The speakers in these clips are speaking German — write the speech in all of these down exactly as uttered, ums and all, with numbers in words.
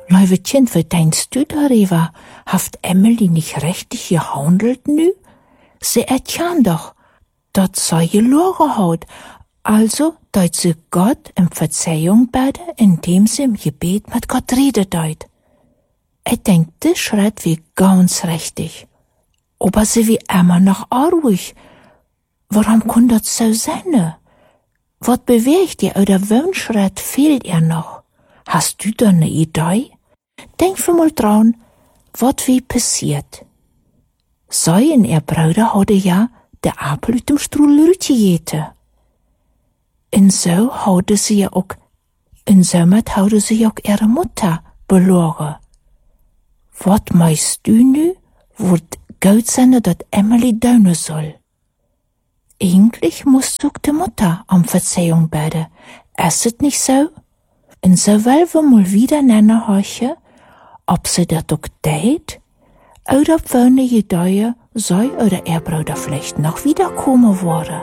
Lieve Kind, wat denkst du darüber? Haft Emily nicht richtig gehandelt nu? Sie erkennt doch, dat sei gelogen hat. Also, dat sie Gott um Verzeihung bete, indem sie im Gebet mit Gott redet deit. Ich denk, das Schritt wie ganz richtig. Aber sie wie immer noch arruhig. Warum kann das so sein? Was bewegt ihr oder welchen Schritt fehlt ihr noch? Hast du da eine Idee? Denk mal dran, was wie passiert. Sie und ihr Bruder hadden ja de Apel uit dem Strudel gegeten. En so hadden sie ja auch, en somit hadden sie ja auch ihre Mutter belogen. Was meinst du nu, wird gut sein, dass Emily daunen soll? Eigentlich muss auch die Mutter um Verzeihung beten. Ist es nicht so? Und so wollen wir mal wieder nennen horchen, ob sie das auch tät, oder ob wir Idee sei oder ihr Bruder vielleicht noch wiederkommen würde.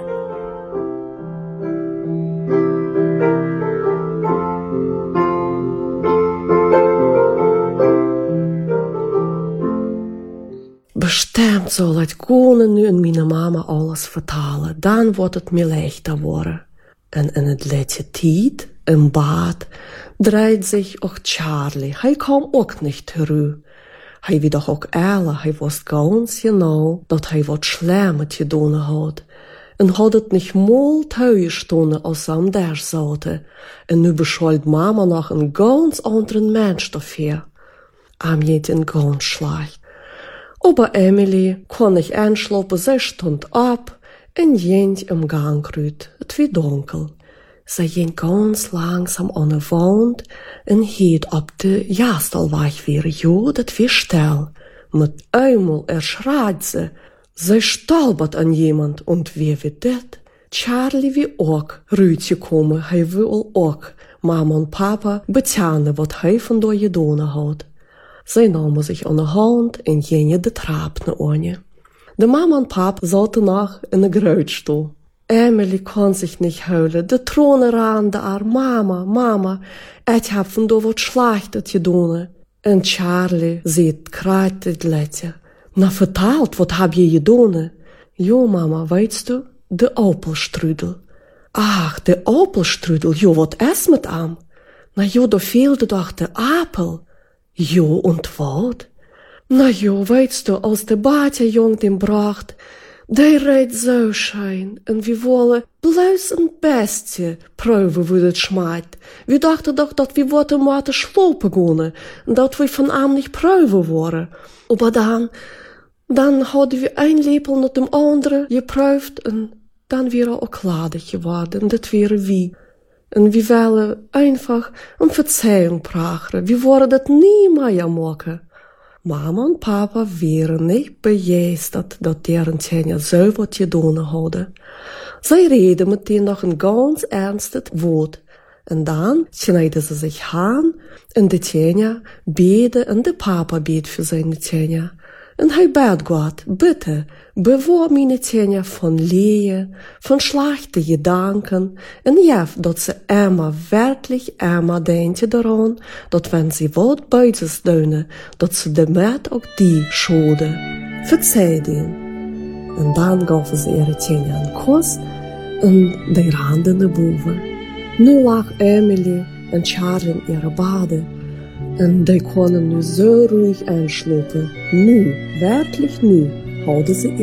Bestimmt soll ich kunnen nu en meine Mama alles vertalen, dan wordt het mir leichter worden. En in het letzte tijd, im Bad, dreht sich auch Charlie. Hij kam ook nicht terug. Hij wie doch ook ehrlich, hij wist ganz genau, dat hij wat Schlimmes gedaan had. En had het nicht mal thuisgestonden als ze am der zaten. En nu beschuldigt Mama noch een ganz anderen Mensch dafür. Am geht ihn ganz schlecht. Aber Emily kon nicht einschlafen, sie stond ab en ging im Gang rüt. Het wie donkel. Sie ging ganz langsam an de Wand en hielt op de jastelweg weer. Jo, dat wie still. Mit einmal erschreit sie. Sie stolpert an jemand und wie wie dit? Charlie wie ook rüt gekommen. Hij wil ook Mama und Papa betalen wat hij van door gedaan had. Sie nahmen sich an der Hand und gingen de Trap nach unten. De Mama und Papa saßen noch in der Grötstuhl. Emily kon sich nicht heulen. De Tronen rannte ar, Mama, Mama, ich hab von da wat Schlechtes gedaan. Und Charlie sieht kreit het letje. Na, vertelt, wat hab je gedaan? Jo, Mama, weißt du, de Apelstrudel. Ach, de Apelstrudel, jo, wat is met am? Na jo, da fehlte doch de Apel. Jo, und wat? Na jo, weißt du, als de Batja jong den bracht, der redt so schön, und wir wollen bloß ein Bestie prüfen, wie das schmeckt. Wir dachten doch, dass wir wollten mal schlafen gehen, und dass wir von ihm nicht prüfen wollen. Aber dann, dann hadden wir ein Lepel nach dem anderen geprüft, und dann wäre auch kladig geworden, und das wäre wie. Und wir wollen einfach um Verzeihung praten. Wir wollen das nie mehr machen. Mama und Papa waren nicht begeistert, dass deren Tanja so was gedaan hadden. Sie reden mit denen noch ein ganz ernstes Wort. Und dann schneiden sie sich an, und die Tanja beten, und der Papa betet für seine Tanja. Und hij bat Gott, bitte, bewahr meine Tanja von Lehe, von schlechten Gedanken, und ja, dass sie immer, wirklich immer denken daran, dass wenn sie was Böses tun, dass sie damit auch die Schulden verzeiht ihnen. Und dann gaven sie ihre Tanja einen Kuss, und die rannten nach boven. Nu lag Emily und Charlie in ihre Bade. En die konden nu zo ruhig einschlafen. Nu, wirklich nu, hadden ze